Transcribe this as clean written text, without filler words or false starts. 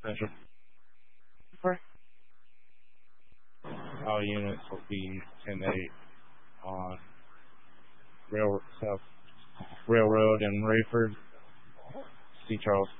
Central. All units will be 10-8 on South Railroad and Rayford. C. Charles.